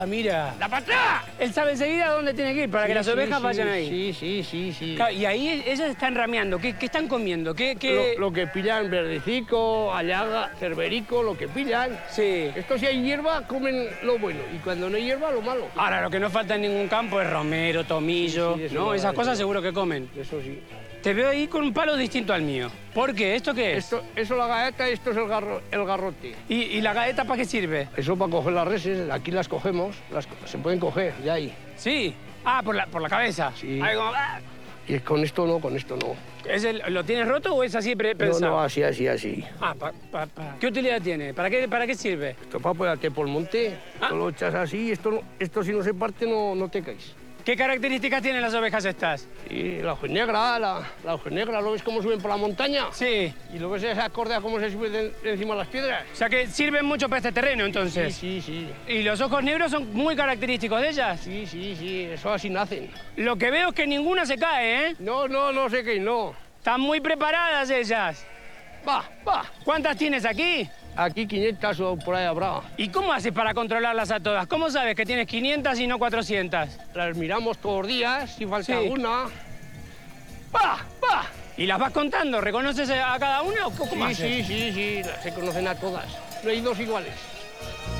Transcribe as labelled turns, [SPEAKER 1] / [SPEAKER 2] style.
[SPEAKER 1] Mira.
[SPEAKER 2] ¡La patrá!
[SPEAKER 1] Él sabe enseguida dónde tiene que ir para que las ovejas vayan ahí.
[SPEAKER 2] Sí.
[SPEAKER 1] Claro, y ahí ellas están rameando. ¿Qué están comiendo? ¿Qué?
[SPEAKER 2] Lo que pillan, verdecico, allaga, cerberico, lo que pillan.
[SPEAKER 1] Sí.
[SPEAKER 2] Esto si hay hierba, comen lo bueno. Y cuando no hay hierba, lo malo.
[SPEAKER 1] Ahora, lo que no falta en ningún campo es romero, tomillo,
[SPEAKER 2] Sí, eso
[SPEAKER 1] ¿no?
[SPEAKER 2] va,
[SPEAKER 1] Esas
[SPEAKER 2] eso
[SPEAKER 1] cosas
[SPEAKER 2] va.
[SPEAKER 1] seguro que comen.
[SPEAKER 2] Eso sí.
[SPEAKER 1] Te veo ahí con un palo distinto al mío. ¿Por qué? ¿Esto qué es?
[SPEAKER 2] Eso es la galleta y esto es el garrote.
[SPEAKER 1] ¿Y la galleta para qué sirve?
[SPEAKER 2] Eso para coger las reses, aquí las cogemos, se pueden coger, ya ahí.
[SPEAKER 1] Sí. Ah, por la cabeza.
[SPEAKER 2] Sí.
[SPEAKER 1] Ahí como, ¡ah!
[SPEAKER 2] Y con esto no.
[SPEAKER 1] ¿Lo tienes roto o es así pensado?
[SPEAKER 2] No, así.
[SPEAKER 1] Ah, ¿qué utilidad tiene? ¿Para qué sirve?
[SPEAKER 2] Esto para ponerte por el monte, tú lo echas así, esto si no se parte no te caes.
[SPEAKER 1] ¿Qué características tienen las ovejas estas?
[SPEAKER 2] Y la ojenegra, la ojenegra, ¿lo ves cómo suben por la montaña?
[SPEAKER 1] Sí.
[SPEAKER 2] Y lo ves esa cordea cómo se sube de encima de las piedras.
[SPEAKER 1] O sea que sirven mucho para este terreno, entonces.
[SPEAKER 2] Sí.
[SPEAKER 1] ¿Y los ojos negros son muy característicos de ellas?
[SPEAKER 2] Sí, eso así nacen.
[SPEAKER 1] Lo que veo es que ninguna se cae, ¿eh?
[SPEAKER 2] No sé qué, no.
[SPEAKER 1] Están muy preparadas ellas.
[SPEAKER 2] Va.
[SPEAKER 1] ¿Cuántas tienes aquí?
[SPEAKER 2] Aquí 500 o por ahí habrá.
[SPEAKER 1] ¿Y cómo haces para controlarlas a todas? ¿Cómo sabes que tienes 500 y no 400?
[SPEAKER 2] Las miramos todos los días, si falta
[SPEAKER 1] Sí.
[SPEAKER 2] alguna. Va.
[SPEAKER 1] ¿Y las vas contando? ¿Reconoces a cada una o cómo haces?
[SPEAKER 2] Sí, se conocen a todas. No hay dos iguales.